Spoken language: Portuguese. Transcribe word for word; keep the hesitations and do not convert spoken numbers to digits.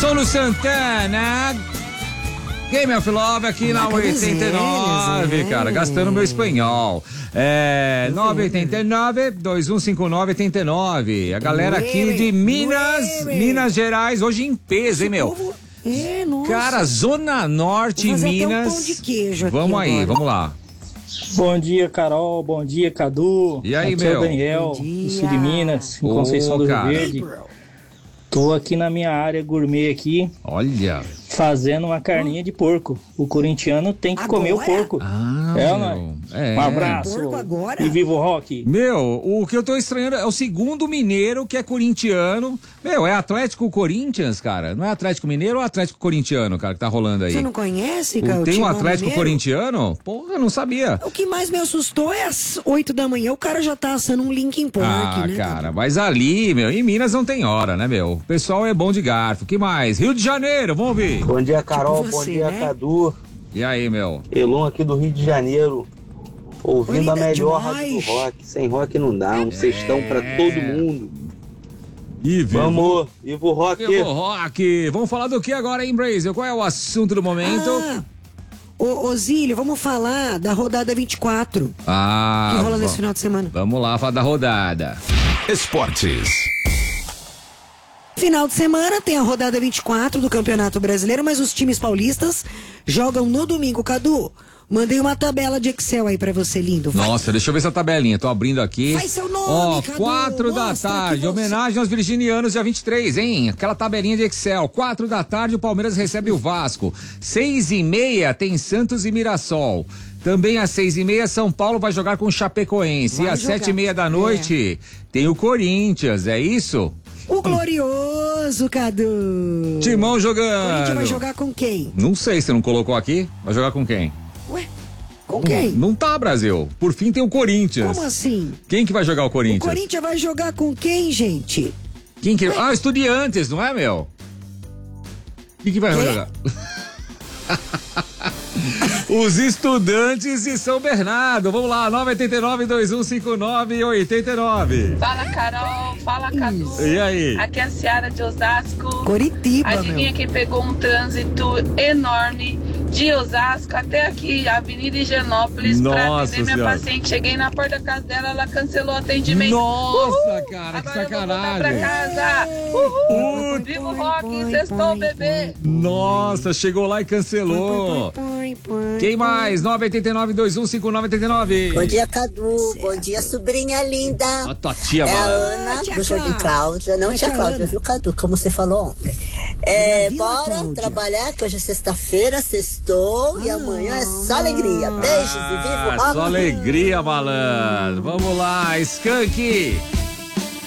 Solo Santana, Game of Love aqui na oitenta e nove, cara, gastando meu espanhol. É, nove oito nove, dois um cinco nove, oito nove. A galera aqui de Minas, Minas Gerais, hoje em peso, hein, meu? É, nossa. Cara, Zona Norte, Minas. Um pão de queijo aqui vamos aí, agora. vamos lá. Bom dia, Carol. Bom dia, Cadu. E aí, aqui meu? É o Daniel, do Sul de Minas, em Ô, Conceição do Rio cara. Verde. Tô aqui na minha área gourmet aqui. Olha. Fazendo uma carninha de porco. O corintiano tem que Agora? comer o porco. Ah, é, meu. não É. Um abraço. Porco agora? E viva o rock. Meu, o que eu tô estranhando é o segundo mineiro que é corintiano. Meu, é Atlético Corinthians, cara? Não é Atlético Mineiro ou Atlético Corintiano, cara, que tá rolando aí? Você não conhece, O- cara? o Tem um Timão Atlético Mineiro? Corintiano? Porra, eu não sabia. O que mais me assustou é às oito da manhã, o cara já tá assando um Linkin Park, Ah, né? cara, mas ali, meu, em Minas não tem hora, né, meu? O pessoal é bom de garfo. Que mais? Rio de Janeiro, vamos ouvir. Bom dia, Carol. Tipo Bom você, dia, né? Cadu. E aí, meu? Elon aqui do Rio de Janeiro. Ouvindo a Linda melhor demais. rádio do rock. Sem rock não dá. Um cestão pra todo mundo. E Vamos, viva o rock. Vivo Rock. Vamos falar do que agora, hein, Brasil? Qual é o assunto do momento? Ah, ô, ô Zílio, vamos falar da rodada vinte e quatro, Ah, que rola va- nesse final de semana. vamos lá falar da rodada. Esportes. Final de semana tem a rodada vinte e quatro do Campeonato Brasileiro, mas os times paulistas jogam no domingo. Cadu, mandei uma tabela de Excel aí pra você, lindo. Vai. Nossa, deixa eu ver essa tabelinha. Tô abrindo aqui. Faz seu nome, Ó, Cadu, quatro da mostra tarde. que você- Homenagem aos virginianos, dia vinte e três, hein? Aquela tabelinha de Excel. Quatro da tarde, o Palmeiras recebe o Vasco. Seis e meia tem Santos e Mirassol. Também às seis e meia, São Paulo vai jogar com o Chapecoense. Vai e às jogar. sete e meia da noite, tem o Corinthians, é isso? O glorioso, Cadu. Timão O jogando. Corinthians vai jogar com quem? Não sei, você não colocou aqui? Vai jogar com quem? Ué, com quem? Não tá, Brasil. Por fim tem o Corinthians. Como assim? Quem que vai jogar o O Corinthians? Corinthians vai jogar com quem, gente? Quem que... Ah, Estudiantes, não é, meu? Quem que vai Quê? jogar? Os Estudantes de São Bernardo. Vamos lá, nove oito nove, dois um cinco nove, oito nove. Fala, Carol. Fala, Cadu. E aí? Aqui é a Ciara de Osasco. Coritiba, Adivinha meu. quem pegou um trânsito enorme de Osasco até aqui, Avenida Higienópolis, pra Nossa atender minha Senhora. paciente. Cheguei na porta da casa dela, ela cancelou o atendimento. Nossa, Uhul! cara, que Agora eu vou voltar pra sacanagem. casa. Uhul! Viva o rock, sextou, bebê. Nossa, chegou lá e cancelou. Põe, põe, Quem mais? nove oito nove, dois um cinco nove, oito nove. Bom dia, Cadu. Bom dia, sobrinha linda. A tua tia, É a mano. Ana, tia do Jardim Cláudia. Cláudia. Não, tia Tia Cláudia, Ana. viu, Cadu? Como você falou ontem. É, Vila bora Cláudia. trabalhar, que hoje é sexta-feira, sextou, e amanhã é só alegria. Beijos e viva o Ah, rock. só alegria, malandro. Vamos lá, Skank.